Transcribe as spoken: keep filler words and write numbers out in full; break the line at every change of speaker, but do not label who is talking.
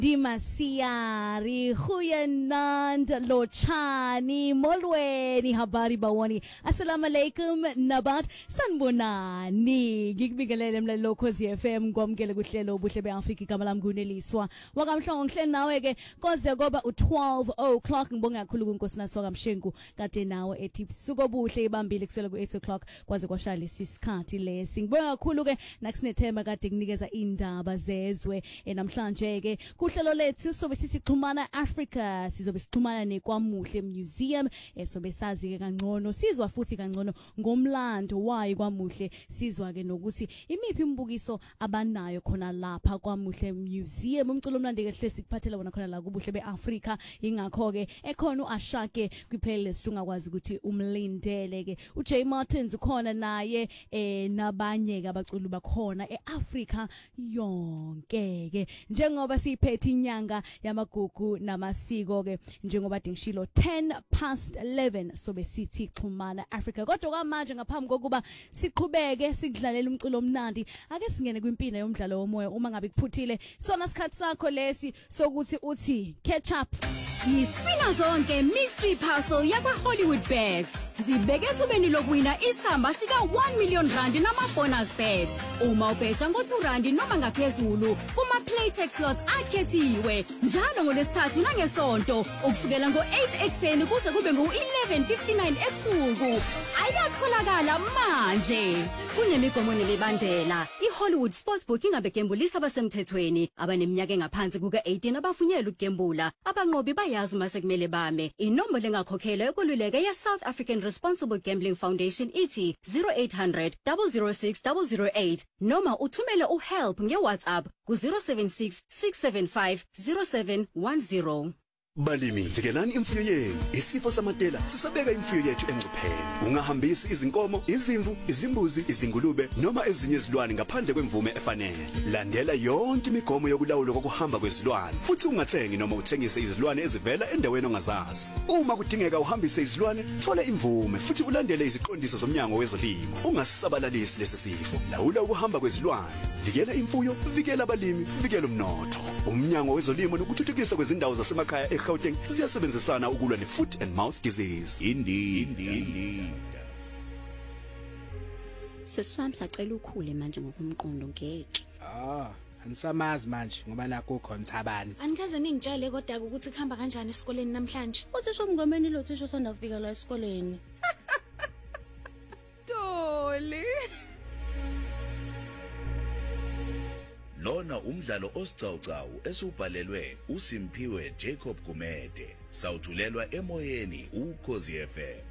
Dimasiari, Huyanand, Lochani, Molweni, Habari Bawani, Assalamu alaikum, Nabat, Sanbonani, Gigbigalem, Locos F M, Gomgele Gutlelo, Butlebe Afiki Kamalam Guneliswa, Wagam Shong Klen Nawege, Kozia Goba at twelve o'clock, Bonga Kulugun Kosna Sogam Shengu, Kate now a tip Sugobutle Bambi, eight o'clock, Quazaquashali Siskati Lessing, Bonga Kuluge, Naxne Tema Gating Niggas Inda Bazezwe, and Amslanjege. Kuhlelo lethu sobe sisixhumana Africa sizobe sixhumana nekwamuhle museum esobe sazi ke kangcono sizwa futhi kangcono ngomlando wayi kwamuhle sizwa ke nokuthi imiphi imbukiso abanayo khona lapha kwamuhle museum umculo omlando ke hle sikuphathela bona khona la kubuhle beAfrica ingakho ke ekhona uAshake kwiplaylist ungakwazi ukuthi umlindele ke uJay Martins ukhona naye eh nabanye ke abaculi bakhona eAfrica yonke ke njengoba siphethe inyanga yamagugu namasiko ke njengoba dingishilo ten past eleven sobe sithi xhumana Africa kodwa kwamanje ngaphambi kokuba siqhubeke sikudlalela umculo omnandi ake singene kwimpina yomdlalo womoya uma ngabe kuphuthile sona isikhathi sakho lesi sokuthi uthi catch up
Yispina zonke mystery puzzle yakwa Hollywood Bets zibekethu beni lokuwina isamba sika one million rand nama bonus bets uma ubetha ngo two rand noma ngaphezulu kuma Playtex slots akhethiwe njalo ngolesithathu nangesonto ukusukela ngo eight ekseni kuze kube ngo eleven fifty-nine ebusuku ayatholakala manje kunemigomo nemibandela iHollywood Sportsbook ingabegembulisa abasemthethweni abaneminyaka engaphansi kuka eighteen abavunyelwe ukugembula abanqobi bayazi mase kumele bame inombolo engakhokhela yokululeka ye South African Responsible Gambling Foundation ithi zero eight hundred, zero zero six, zero zero eight noma uthumele uhelp ngeWhatsApp ku zero seven six, six seven five, zero seven one zero.
Balimi vikelani imfuyo yenu isifo samatela sisabeka imfuyo yethu engcupheni ungahambisi izinkomo izimvu izimbuzi izingulube noma ezinye izilwane ngaphandle kwemvume efanele landela yonke imigomo yokulawula kokuhamba kwezilwane futhi ungathengi noma uthengise izilwane ezivela endaweni ongazazi uma kudingeka uhambise izilwane thola imvume futhi ulandele iziqondiso zomnyango wezolimo ungasisabalalisi lesi sifo lawula ukuhamba kwezilwane vikela imfuyo vikela abalimi vikela umnotho umnyango wezolimo nokuthuthukiswa kwezindawo zasemakhaya eGauteng siyasebenzisana ukulwa nefoot and mouth disease
indeed indeed
Seswami sacela ukhule manje ngokumqondo ngeke
ah anisamazi manje ngoba nakho khona thabani
Anikaze ningitshele kodwa ukuthi kuhamba kanjani esikoleni namhlanje
uthisha umngomeni lo thisha usanda kufika la esikoleni
Dolly
Lona umdlalo osicawucawu esubhalelwe uSimphiwe Jacob Gumede sawuthulelwa emoyeni uKhosi F M